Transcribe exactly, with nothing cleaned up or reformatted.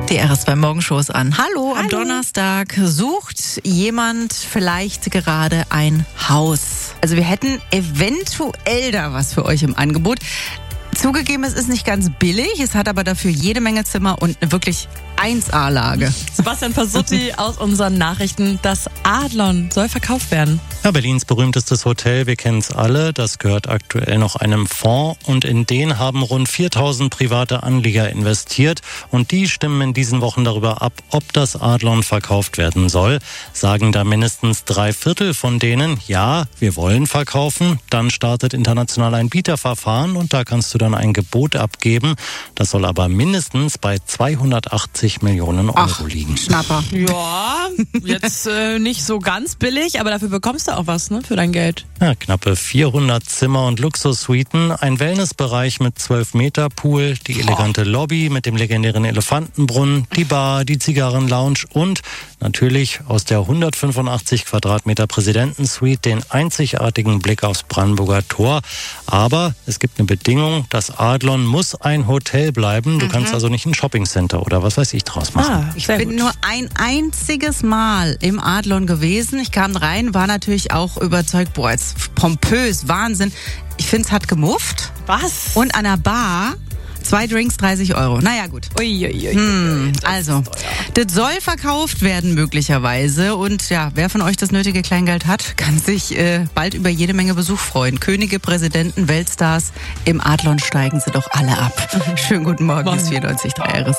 Die R S zwei Morgenshows an. Hallo, Hallo. Am Donnerstag sucht jemand vielleicht gerade ein Haus. Also wir hätten eventuell da was für euch im Angebot. Zugegeben, es ist nicht ganz billig, es hat aber dafür jede Menge Zimmer und eine wirklich eins A-Lage. Sebastian Pasutti aus unseren Nachrichten. Das Adlon soll verkauft werden. Ja, Berlins berühmtestes Hotel, wir kennen es alle, das gehört aktuell noch einem Fonds und in den haben rund viertausend private Anleger investiert und die stimmen in diesen Wochen darüber ab, ob das Adlon verkauft werden soll. Sagen da mindestens drei Viertel von denen, ja, wir wollen verkaufen. Dann startet international ein Bieterverfahren und da kannst du dann ein Gebot abgeben. Das soll aber mindestens bei zweihundertachtzig Millionen Euro Ach, liegen. Schnapper. Ja, jetzt äh, nicht so ganz billig, aber dafür bekommst du auch was, ne, für dein Geld. Ja, knappe vierhundert Zimmer und Luxussuiten, ein Wellnessbereich mit zwölf Meter Pool, die elegante Lobby mit dem legendären Elefantenbrunnen, die Bar, die Zigarrenlounge und natürlich aus der hundertfünfundachtzig Quadratmeter Präsidentensuite den einzigartigen Blick aufs Brandenburger Tor. Aber es gibt eine Bedingung, das Adlon muss ein Hotel bleiben. Du mhm. kannst also nicht ein Shoppingcenter oder was weiß ich draus machen. Ah, ich bin gut. nur ein einziges Mal im Adlon gewesen. Ich kam rein, war natürlich auch überzeugt, boah, jetzt pompös, Wahnsinn. Ich finde, es hat gemufft. Was? Und an der Bar zwei Drinks, dreißig Euro. Naja, gut. Uiuiui. Hm, also, das soll verkauft werden möglicherweise. Und ja, wer von euch das nötige Kleingeld hat, kann sich äh, bald über jede Menge Besuch freuen. Könige, Präsidenten, Weltstars, im Adlon steigen sie doch alle ab. Schönen guten Morgen, Morgen. ist vierundneunzig Komma drei R S.